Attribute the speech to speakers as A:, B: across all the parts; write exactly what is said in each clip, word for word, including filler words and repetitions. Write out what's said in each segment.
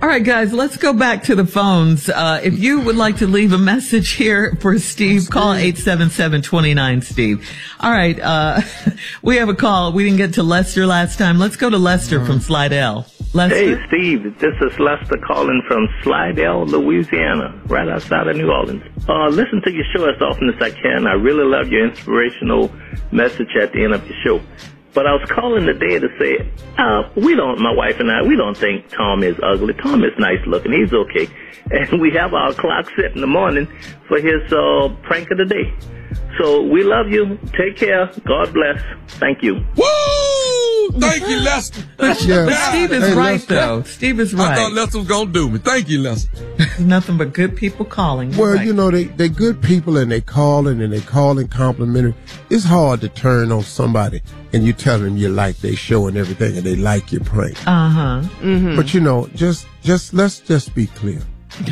A: All right, guys, let's go back to the phones. Uh, if you would like to leave a message here for Steve, call eight seven seven, two nine, Steve. All right, uh, we have a call. We didn't get to Lester last time. Let's go to Lester mm-hmm. from Slidell. Lester?
B: Hey, Steve, this is Lester calling from Slidell, Louisiana, right outside of New Orleans. Uh, listen to your show as often as I can. I really love your inspirational message at the end of your show. But I was calling today to say, uh, we don't, my wife and I, we don't think Tom is ugly. Tom is nice looking. He's okay. And we have our clock set in the morning for his uh, prank of the day. So we love you. Take care. God bless. Thank you.
C: Woo! Thank you, Lester.
A: Yeah. But Steve is hey, right, Lester. though. Steve is right.
C: I thought Lester was going to do me. Thank you, Lester.
A: There's nothing but good people calling.
D: Well,
A: right.
D: you know, they, they good people and they calling and they calling complimentary. It's hard to turn on somebody and you tell them you like their show and everything and they like your prank.
A: Uh-huh. Mm-hmm.
D: But, you know, just, just, let's just be clear.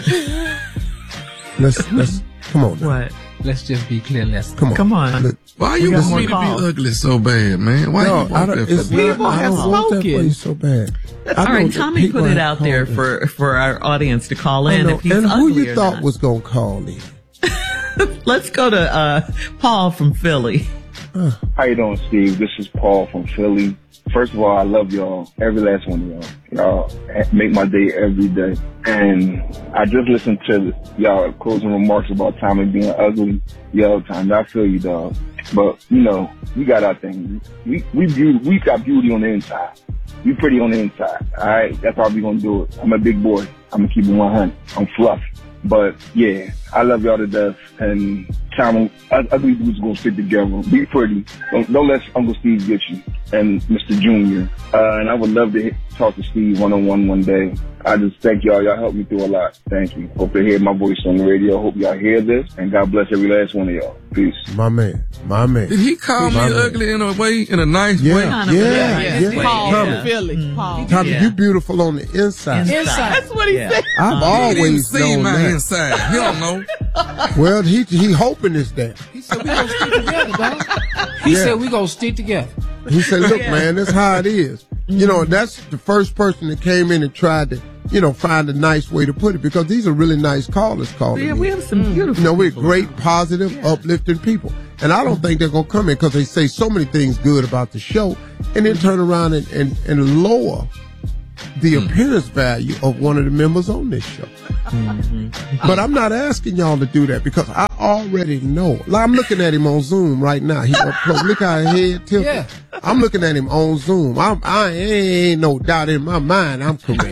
D: let's, let's, come on now.
A: What?
E: Let's just be clear, Lester.
D: Come on.
A: Come on.
D: Look,
C: why you want me to be ugly so bad, man? Why
D: no,
C: you want
D: I don't,
C: that
D: it's
C: for
D: not,
E: People
D: I
E: have
D: don't want that for
E: spoken.
D: you so bad. I
A: All right, Tommy
D: people
A: put it
D: have
A: out there
D: called
A: for, for our audience to call in if he's
D: and
A: ugly
D: who you
A: or
D: thought
A: not.
D: was going to call in?
A: Let's go to uh, Paul from Philly.
F: Uh. How you doing, Steve? This is Paul from Philly. First of all, I love y'all, every last one of y'all. Y'all make my day every day. And I just listened to y'all closing remarks about Tommy being ugly the other time. I feel you, dog. But, you know, we got our thing. We we beauty, we got beauty on the inside. We pretty on the inside. All right? That's how we going to do it. I'm a big boy. I'm going to keep it one hundred. I'm fluff. But, yeah, I love y'all to death. And Tom, ugly dudes going to stick together. Be pretty. Don't, don't let Uncle Steve get you. And Mister Junior. Uh, and I would love to hit, talk to Steve one-on-one one day. I just thank y'all. Y'all helped me through a lot. Thank you. Hope to hear my voice on the radio. Hope y'all hear this. And God bless every last one of y'all. Peace.
D: My man. My man.
C: Did he call
D: my
C: me
D: man.
C: ugly in a way, in a nice
D: yeah,
C: way?
D: Yeah,
E: yeah,
D: yeah.
E: yeah.
D: yeah.
E: Paul
D: Tommy.
E: from Philly. Mm-hmm. Paul.
D: Tommy,
A: Yeah.
D: you beautiful on the inside.
A: Inside.
E: Inside.
A: That's what he
E: yeah.
A: said.
D: I've
C: He didn't
D: always
C: see
D: known
C: my
D: that.
C: inside. He don't know.
D: Well, he he hoping it's that.
E: He said we gonna stick together, dog. He
D: Yeah.
E: said we gonna stick together.
D: He said, look,
A: Yeah.
D: man, that's how it is. You know, that's the first person that came in and tried to, you know, find a nice way to put it, because these are really nice callers calling
A: Yeah,
D: in.
A: we have some beautiful
D: You know, we're
A: people.
D: great, positive,
A: Yeah.
D: uplifting people. And I don't think they're going to come in because they say so many things good about the show and then turn around and, and, and lower the
A: Mm.
D: appearance value of one of the members on this show.
A: Mm-hmm.
D: But I'm not asking y'all to do that because I already know. Like, I'm looking at him on Zoom right now. He up close. Look how his head tilted.
E: Yeah.
D: I'm looking at him on Zoom. I'm, I ain't no doubt in my mind I'm correct.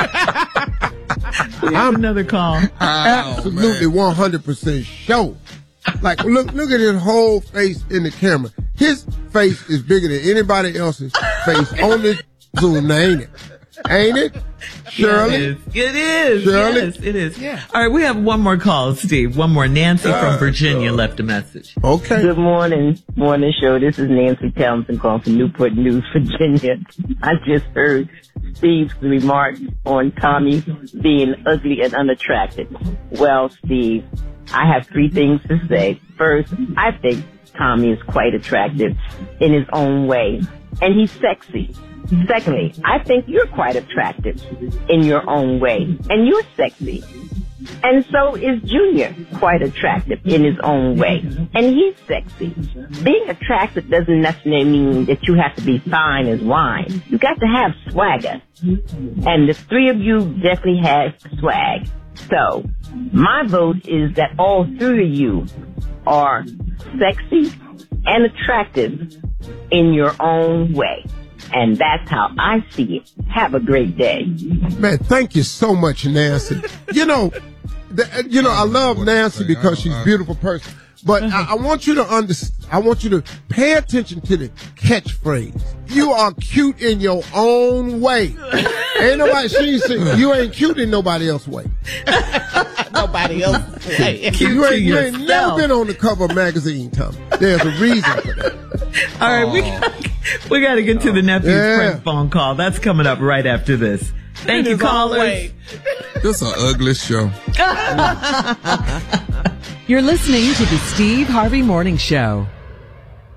A: We have another call.
D: Absolutely one hundred percent sure. Like, look, look at his whole face in the camera. His face is bigger than anybody else's face on this Zoom, now, ain't it? Ain't it? Shirley?
A: It is. It is.
D: Shirley?
A: Yes, it is.
E: Yeah.
A: All right, we have one more call, Steve. One more. Nancy from Virginia left a message.
D: Okay.
G: Good morning, morning show. This is Nancy Townsend calling from Newport News, Virginia. I just heard Steve's remarks on Tommy being ugly and unattractive. Well, Steve, I have three things to say. First, I think Tommy is quite attractive in his own way, and he's sexy. Secondly, I think you're quite attractive in your own way, and you're sexy. And so is Junior quite attractive in his own way, and he's sexy. Being attractive doesn't necessarily mean that you have to be fine as wine. You got to have swagger. And the three of you definitely have swag. So, my vote is that all three of you are sexy and attractive in your own way. And that's how I see it. Have a great day.
D: Man, thank you so much, Nancy. You know, the, you know, I love Nancy because she's a beautiful person. But I, I want you to understand, I want you to pay attention to the catchphrase. You are cute in your own way. Ain't nobody, she ain't saying, you ain't cute in nobody else's way.
E: Nobody else. Hey.
A: Cute
D: You
A: to
D: ain't, you ain't
A: yourself.
D: never been on the cover of a magazine, Tommy. There's a reason for that.
A: All right, we got, we got to get to the nephew's
D: Yeah.
A: prank phone call. That's coming up right after this. Thank you, callers.
C: This an ugly show.
H: You're listening to the Steve Harvey Morning Show.